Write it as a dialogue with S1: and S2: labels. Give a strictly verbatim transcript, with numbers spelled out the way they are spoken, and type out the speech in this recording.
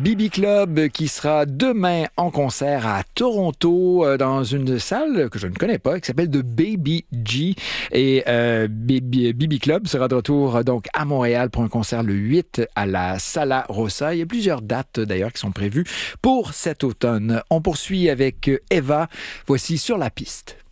S1: B B Club qui sera demain en concert à Toronto euh, dans une salle que je ne connais pas qui s'appelle The Baby G. Et euh, B B Club sera de retour donc à Montréal pour un concert le huit à la Sala Rossa. Il y a plusieurs dates d'ailleurs qui sont prévues pour cet automne. On poursuit avec Eva. Voici Sur la piste.